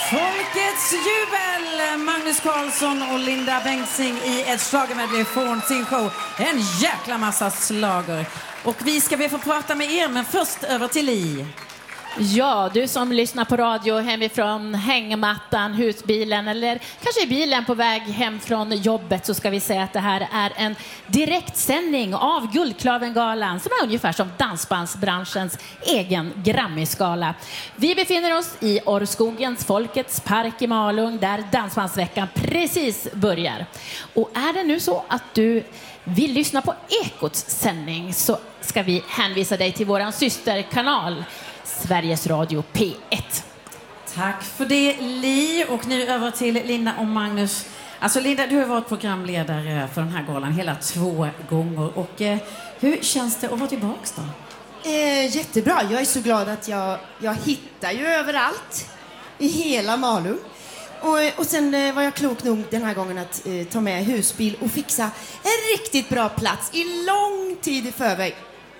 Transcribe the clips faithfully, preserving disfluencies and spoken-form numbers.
Folkets jubel! Magnus Carlsson och Linda Bengtzing i ett schlagermedley från sin show. En jäkla massa slager. Och vi ska be få prata med er, men först över till Li. Ja, du som lyssnar på radio hemifrån hängmattan, husbilen eller kanske i bilen på väg hem från jobbet, så ska vi säga att det här är en direktsändning av Guldklavengalan som är ungefär som dansbandsbranschens egen Grammy-skala. Vi befinner oss i Orrskogens Folkets park i Malung där Dansbandsveckan precis börjar. Och är det nu så att du vill lyssna på Ekots sändning så ska vi hänvisa dig till våran systerkanal Sveriges Radio P ett. Tack för det, Li. Och nu över till Linda och Magnus. Alltså Linda, du har varit programledare för den här galan hela två gånger. Och eh, hur känns det att vara tillbaka då? Eh, jättebra. Jag är så glad att jag, jag hittar ju överallt. I hela Malung. Och, och sen eh, var jag klok nog den här gången att eh, ta med husbil och fixa en riktigt bra plats i lång tid i förväg.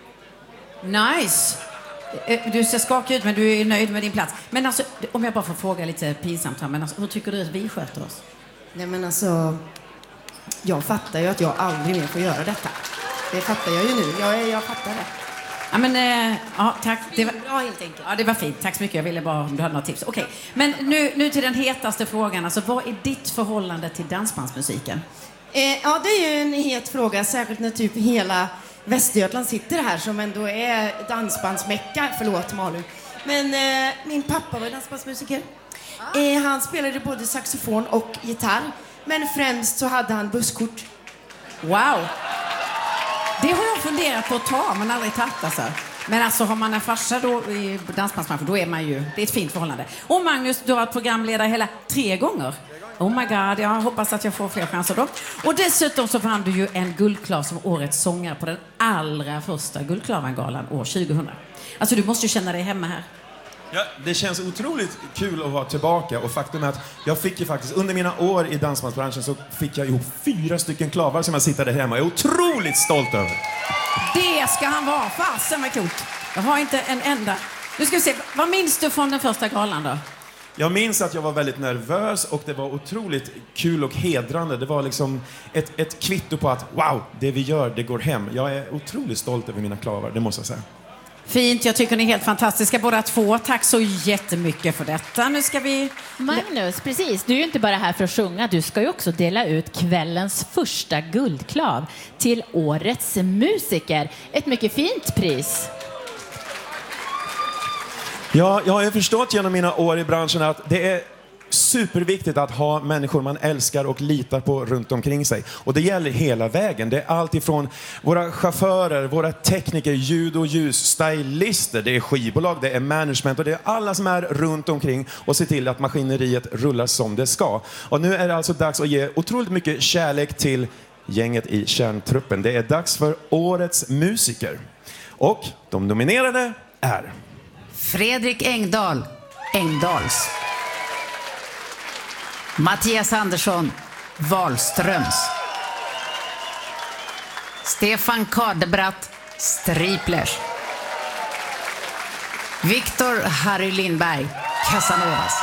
Nice! Du ser skakig ut, men du är nöjd med din plats. Men alltså, om jag bara får fråga lite pinsamt här, men alltså, hur tycker du att vi sköter oss? Nej men alltså, jag fattar ju att jag aldrig mer får göra detta. Det fattar jag ju nu. Jag, jag fattar det. Ja men, eh, ja tack. Det var bra helt enkelt. Ja, det var fint. Tack så mycket. Jag ville bara om du hade några tips. Okej, okay. Men nu, nu till den hetaste frågan. Alltså, vad är ditt förhållande till dansbandsmusiken? Eh, ja, det är ju en het fråga, särskilt när typ hela Västergötland sitter här som ändå är dansbandsmecka. Förlåt Malung. Men eh, min pappa var dansbandsmusiker. Eh, han spelade både saxofon och gitarr. Men främst så hade han busskort. Wow! Det har jag funderat på att ta, men aldrig tagit alltså. Men alltså har man en farsa då i dansbandsbranschen, då är man ju, det är ett fint förhållande. Och Magnus, du har varit programledare hela tre gånger. Oh my god, jag hoppas att jag får fler chanser då. Och dessutom så vann du ju en guldklav som årets sångare på den allra första Guldklavengalan år tjugohundra. Alltså du måste ju känna dig hemma här. Ja, det känns otroligt kul att vara tillbaka, och faktum är att jag fick ju faktiskt under mina år i dansbandsbranschen så fick jag ihop fyra stycken klavar som jag sitter där hemma. Jag är otroligt stolt över. Det ska han vara, fasen vad coolt. Jag har inte en enda. Nu ska vi se, vad minns du från den första galan då? Jag minns att jag var väldigt nervös och det var otroligt kul och hedrande. Det var liksom ett, ett kvitto på att wow, det vi gör, det går hem. Jag är otroligt stolt över mina klavar, det måste jag säga. Fint, jag tycker ni är helt fantastiska båda två. Tack så jättemycket för detta. Nu ska vi... Magnus, precis. Du är ju inte bara här för att sjunga. Du ska ju också dela ut kvällens första guldklav till årets musiker. Ett mycket fint pris. Ja, jag har förstått genom mina år i branschen att det är superviktigt att ha människor man älskar och litar på runt omkring sig. Och det gäller hela vägen. Det är allt ifrån våra chaufförer, våra tekniker, ljud- och ljusstylister. Det är skivbolag, det är management och det är alla som är runt omkring och ser till att maskineriet rullar som det ska. Och nu är det alltså dags att ge otroligt mycket kärlek till gänget i kärntruppen. Det är dags för årets musiker. Och de nominerade är... Fredrik Engdahl, Engdahls. Mattias Andersson, Wahlströms. Stefan Kadebratt, Striplers. Viktor Harry Lindberg, Casanovas.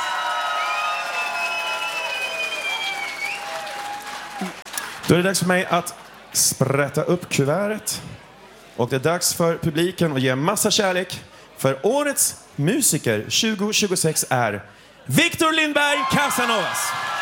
Då är det dags för mig att sprätta upp kuvertet. Och det är dags för publiken att ge massa kärlek. För årets musiker tjugo tjugosex är Viktor Lindberg Casanovas.